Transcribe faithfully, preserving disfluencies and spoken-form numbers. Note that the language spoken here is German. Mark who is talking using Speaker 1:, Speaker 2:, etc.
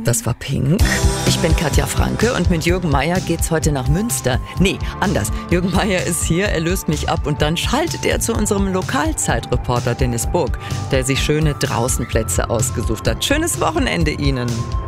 Speaker 1: Das war Pink. Ich bin Katja Franke und mit Jürgen Meier geht's heute nach Münster. Nee, anders. Jürgen Meier ist hier, er löst mich ab und dann schaltet er zu unserem Lokalzeitreporter Dennis Burg, der sich schöne Draußenplätze ausgesucht hat. Schönes Wochenende Ihnen.